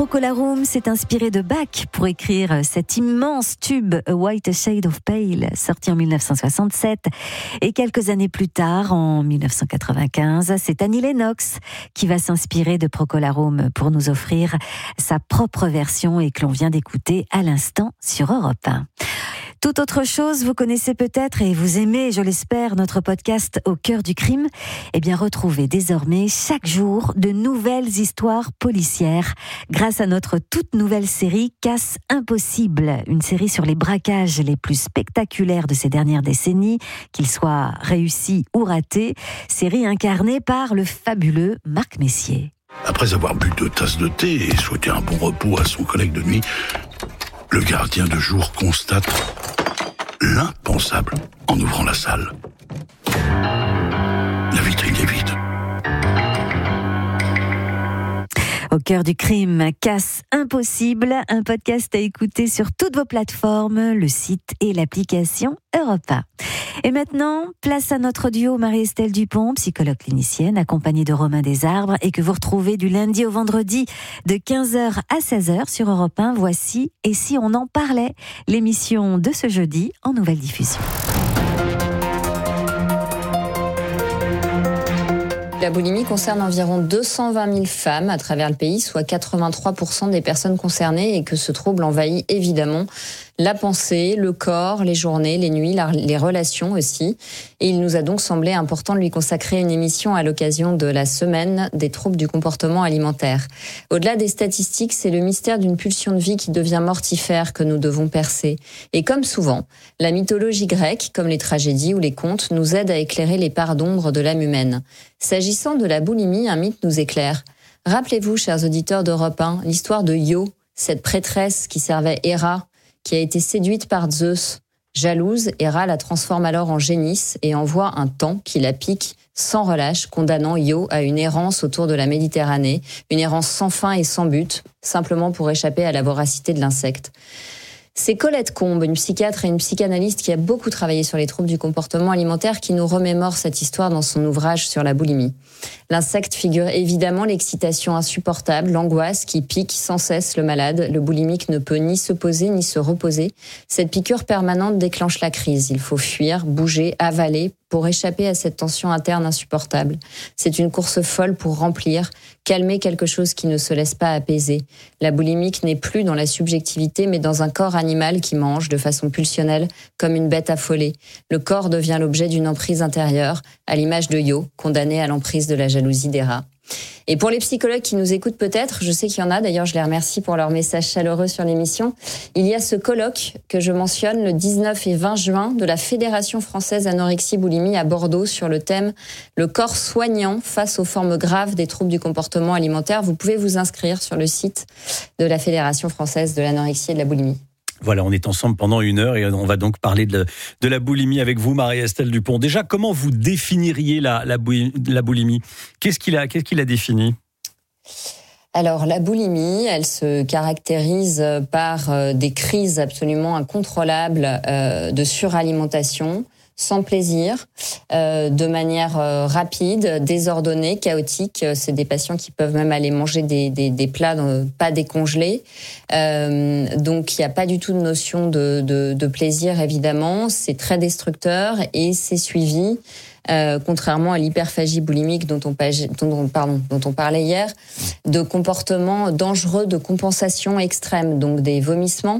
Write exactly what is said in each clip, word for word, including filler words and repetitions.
Procolarum s'est inspiré de Bach pour écrire cet immense tube A White Shade of Pale, sorti en dix-neuf cent soixante-sept. Et quelques années plus tard, en dix-neuf cent quatre-vingt-quinze, c'est Annie Lennox qui va s'inspirer de Procolarum pour nous offrir sa propre version et que l'on vient d'écouter à l'instant sur Europe un. Toute autre chose, vous connaissez peut-être et vous aimez, je l'espère, notre podcast Au cœur du crime. Eh bien, retrouvez désormais chaque jour de nouvelles histoires policières grâce à notre toute nouvelle série Casse Impossible, une série sur les braquages les plus spectaculaires de ces dernières décennies, qu'ils soient réussis ou ratés, série incarnée par le fabuleux Marc Messier. Après avoir bu deux tasses de thé et souhaité un bon repos à son collègue de nuit, le gardien de jour constate l'impensable en ouvrant la salle. La vitrine est vide. Au cœur du crime, Casse Impossible, un podcast à écouter sur toutes vos plateformes, le site et l'application Europe un. Et maintenant, place à notre duo Marie-Estelle Dupont, psychologue clinicienne, accompagnée de Romain Desarbres, et que vous retrouvez du lundi au vendredi de quinze heures à seize heures sur Europe un. Voici « Et si on en parlait ?», l'émission de ce jeudi en nouvelle diffusion. La boulimie concerne environ deux cent vingt mille femmes à travers le pays, soit quatre-vingt-trois pour cent des personnes concernées, et que ce trouble envahit évidemment la pensée, le corps, les journées, les nuits, la, les relations aussi. Et il nous a donc semblé important de lui consacrer une émission à l'occasion de la semaine des troubles du comportement alimentaire. Au-delà des statistiques, c'est le mystère d'une pulsion de vie qui devient mortifère que nous devons percer. Et comme souvent, la mythologie grecque, comme les tragédies ou les contes, nous aide à éclairer les parts d'ombre de l'âme humaine. S'agissant de la boulimie, un mythe nous éclaire. Rappelez-vous, chers auditeurs d'Europe un, l'histoire de Io, cette prêtresse qui servait Héra, qui a été séduite par Zeus. Jalouse, Héra la transforme alors en génisse et envoie un taon qui la pique sans relâche, condamnant Io à une errance autour de la Méditerranée, une errance sans fin et sans but, simplement pour échapper à la voracité de l'insecte. C'est Colette Combe, une psychiatre et une psychanalyste qui a beaucoup travaillé sur les troubles du comportement alimentaire, qui nous remémore cette histoire dans son ouvrage sur la boulimie. L'insecte figure évidemment l'excitation insupportable, l'angoisse qui pique sans cesse le malade. Le boulimique ne peut ni se poser ni se reposer. Cette piqûre permanente déclenche la crise. Il faut fuir, bouger, avaler pour échapper à cette tension interne insupportable. C'est une course folle pour remplir, calmer quelque chose qui ne se laisse pas apaiser. La boulimique n'est plus dans la subjectivité, mais dans un corps animal qui mange de façon pulsionnelle, comme une bête affolée. Le corps devient l'objet d'une emprise intérieure, à l'image de Io, condamné à l'emprise de la jalousie d'Héra. Et pour les psychologues qui nous écoutent peut-être, je sais qu'il y en a, d'ailleurs je les remercie pour leur message chaleureux sur l'émission, il y a ce colloque que je mentionne le dix-neuf et vingt juin de la Fédération française anorexie-boulimie à Bordeaux sur le thème « Le corps soignant face aux formes graves des troubles du comportement alimentaire ». Vous pouvez vous inscrire sur le site de la Fédération française de l'anorexie et de la boulimie. Voilà, on est ensemble pendant une heure et on va donc parler de, de la boulimie avec vous, Marie-Estelle Dupont. Déjà, comment vous définiriez la, la, la boulimie ? Qu'est-ce qu'il a, qu'est-ce qu'il a défini ? Alors, la boulimie, elle se caractérise par des crises absolument incontrôlables de suralimentation, sans plaisir, euh, de manière euh, rapide, désordonnée, chaotique. C'est des patients qui peuvent même aller manger des, des, des plats euh, pas décongelés. Euh, donc, il n'y a pas du tout de notion de, de, de plaisir, évidemment. C'est très destructeur et c'est suivi, euh, contrairement à l'hyperphagie boulimique dont on, dont, pardon, dont on parlait hier, de comportements dangereux de compensation extrême, donc des vomissements.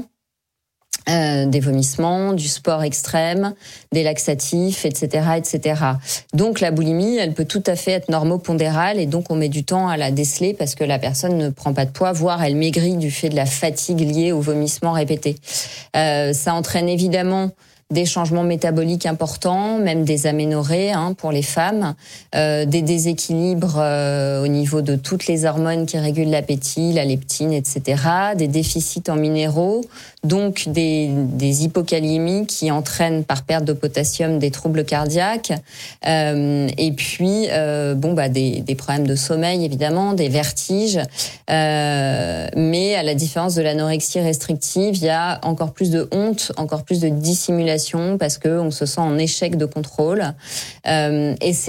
Euh, des vomissements, du sport extrême, des laxatifs, et cetera, et cetera. Donc la boulimie, elle peut tout à fait être normopondérale et donc on met du temps à la déceler parce que la personne ne prend pas de poids, voire elle maigrit du fait de la fatigue liée aux vomissements répétés. Euh, ça entraîne évidemment des changements métaboliques importants, même des aménorrhées hein, pour les femmes, euh, des déséquilibres euh, au niveau de toutes les hormones qui régulent l'appétit, la leptine, et cetera, des déficits en minéraux, donc des, des hypokaliémies qui entraînent par perte de potassium des troubles cardiaques, euh, et puis euh, bon bah des, des problèmes de sommeil évidemment, des vertiges, euh, mais à la différence de l'anorexie restrictive, il y a encore plus de honte, encore plus de dissimulation parce que on se sent en échec de contrôle, euh, et c'est